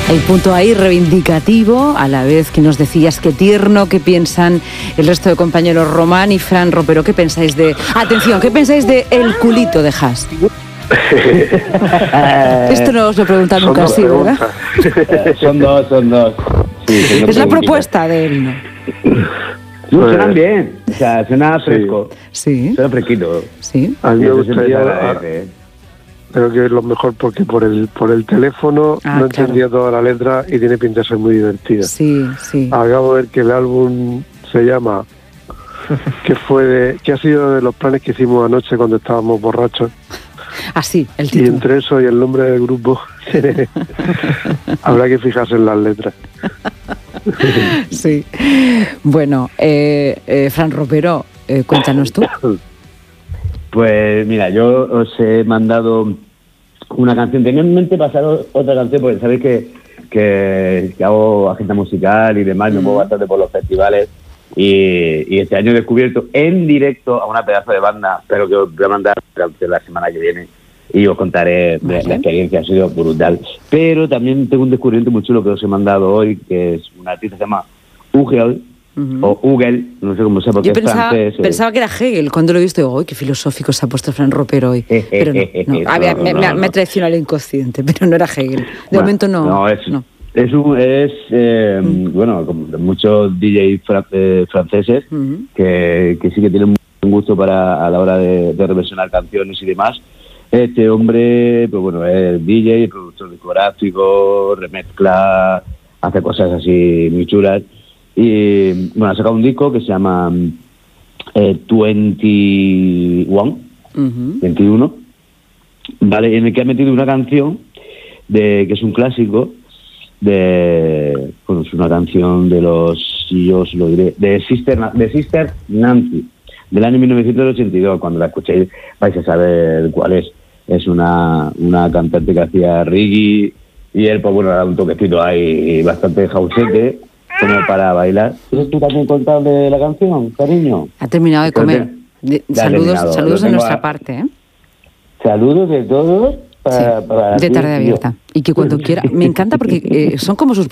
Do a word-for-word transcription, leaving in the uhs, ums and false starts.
El punto ahí reivindicativo, a la vez que nos decías qué tierno, qué piensan el resto de compañeros Román y Fran Ropero. ¿Qué pensáis de... Atención, ¿qué pensáis de el culito de Haas? Esto no os lo preguntan nunca así, ¿verdad? Son dos, son dos. Sí, es la propuesta de él, ¿no? No, pues, suenan bien, o sea, suena fresco. Sí. Suena fresquito. Sí. A mí me gustaría... Creo que es lo mejor porque por el por el teléfono ah, no claro. entendía toda la letra y tiene pinta de ser muy divertida. Sí, sí. Acabo de ver que el álbum se llama... que fue de, que ha sido de los planes que hicimos anoche cuando estábamos borrachos. Así, el título. Y entre eso y el nombre del grupo habrá que fijarse en las letras. Sí. Bueno, eh, eh, Fran Ropero, eh, cuéntanos tú. Pues mira, yo os he mandado una canción. Tenía en mente pasar otra canción porque sabéis que, que, que hago agenda musical y demás, me muevo bastante por los festivales. Y, y este año he descubierto en directo a una pedazo de banda, pero que os voy a mandar la semana que viene y os contaré. Vale. La experiencia ha sido brutal. Pero también tengo un descubrimiento muy chulo que os he mandado hoy, que es una artista que se llama Ugel, uh-huh. o Ugel, no sé cómo se llama, porque Yo es pensaba, francés. Pensaba que era Hegel, cuando lo he visto, digo, ¡ay, qué filosófico se ha puesto Fran Ropero hoy! Pero no, no. no, A ver, no, me, no, me, no. me traicionó el inconsciente, pero no era Hegel. De bueno, momento no. No, es... No. Es, un, es eh, mm. bueno, como muchos D Js fra- eh, franceses uh-huh. que, que sí que tienen un gusto para a la hora de, de reversionar canciones y demás. Este hombre, pues bueno, es D J, productor discográfico, remezcla, hace cosas así muy chulas. Y bueno, ha sacado un disco que se llama eh, veintiuno, uh-huh. veintiuno, vale, en el que ha metido una canción de que es un clásico. De bueno, es una canción de los, yo os lo diré, de Sister, de Sister Nancy, del año mil novecientos ochenta y dos. Cuando la escuchéis vais a saber cuál es. Es una, una cantante que hacía reggae y él, pues bueno, da un toquecito ahí bastante jausete como para bailar. ¿Quieres tú también contar de la canción, cariño? Ha terminado de comer. De, saludos saludos de nuestra a... parte, ¿eh? Saludos de todos. Para, sí, para de Tarde Abierta. Y que cuando quiera, me encanta porque eh, son como sus